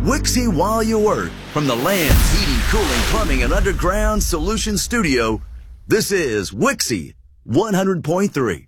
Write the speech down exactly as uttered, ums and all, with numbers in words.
Wixie while you work. From the Land's Heating, Cooling, Plumbing, and Underground Solutions Studio, this is Wixie one hundred point three.